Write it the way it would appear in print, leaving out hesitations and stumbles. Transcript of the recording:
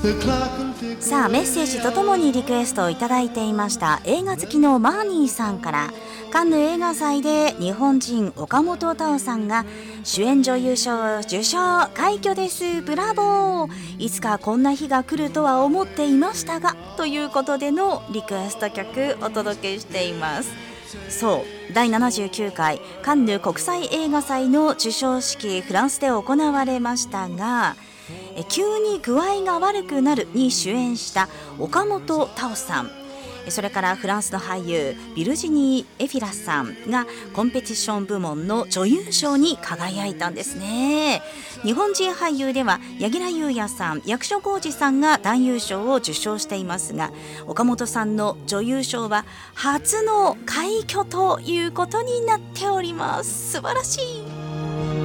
さあ、メッセージとともにリクエストをいただいていました映画好きのマーニーさんから、カンヌ映画祭で日本人岡本太郎さんが主演女優賞受賞、快挙です、ブラボー、いつかこんな日が来るとは思っていましたが、ということでのリクエスト曲お届けしています。そう、第79回カンヌ国際映画祭の授賞式、フランスで行われましたが、急に具合が悪くなるに主演した岡本太郎さん、それからフランスの俳優ビルジニー・エフィラさんがコンペティション部門の女優賞に輝いたんですね。日本人俳優では柳楽優弥さん、役所広司さんが男優賞を受賞していますが、岡本さんの女優賞は初の快挙ということになっております。素晴らしい。